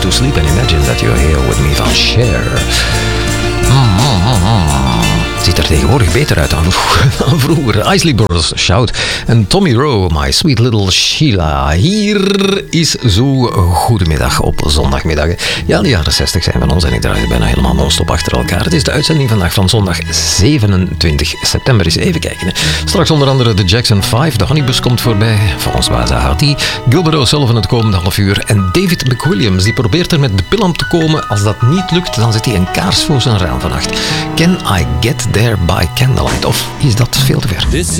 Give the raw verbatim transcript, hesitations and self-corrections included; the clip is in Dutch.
to sleep and imagine that you're here with me van Cher. Ziet er tegenwoordig beter uit dan vroeger. Isley Brothers, Shout. En Tommy Rowe, My Sweet Little Sheila. Hier is zo goedemiddag op zondagmiddag. Ja, de jaren zestig zijn van ons en ik draai bijna helemaal non-stop achter elkaar. Het is de uitzending vandaag van zondag zevenentwintig september. Eens even kijken. Hè. Straks onder andere de Jackson vijf. De Honeybus komt voorbij. François Hardy. Gilbert O'Sullivan het komende half uur. En David McWilliams, die probeert er met de pil om te komen. Als dat niet lukt, dan zet hij een kaars voor zijn raam vannacht. Can I get there by candlelight? Of is dat veel te ver? This